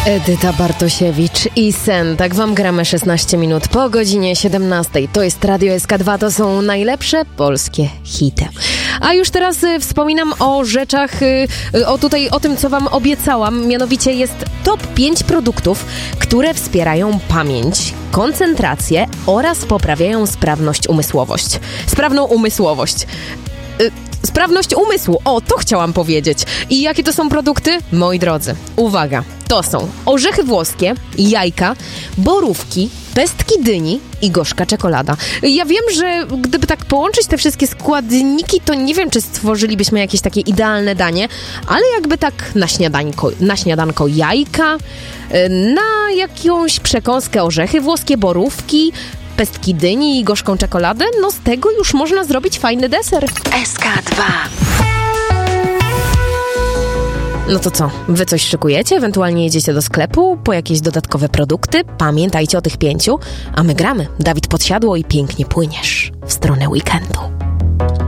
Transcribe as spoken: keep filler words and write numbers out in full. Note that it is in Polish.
Edyta Bartosiewicz i Sen. Tak wam gramy szesnaście minut po godzinie siedemnastej. To jest Radio S K dwa, to są najlepsze polskie hity. A już teraz y, wspominam o rzeczach, y, o tutaj, o tym, co wam obiecałam. Mianowicie jest top pięć produktów, które wspierają pamięć, koncentrację oraz poprawiają sprawność umysłowość. Sprawną umysłowość. Y, Sprawność umysłu, o, to chciałam powiedzieć. I jakie to są produkty? Moi drodzy, uwaga, to są orzechy włoskie, jajka, borówki, pestki dyni i gorzka czekolada. Ja wiem, że gdyby tak połączyć te wszystkie składniki, to nie wiem, czy stworzylibyśmy jakieś takie idealne danie, ale jakby tak na śniadanko, na śniadanko jajka, na jakąś przekąskę orzechy włoskie, borówki, pestki dyni i gorzką czekoladę, no z tego już można zrobić fajny deser. S K dwa. No to co, wy coś szykujecie? Ewentualnie jedziecie do sklepu po jakieś dodatkowe produkty? Pamiętajcie o tych pięciu, a my gramy. Dawid Podsiadło i Pięknie płyniesz w stronę weekendu.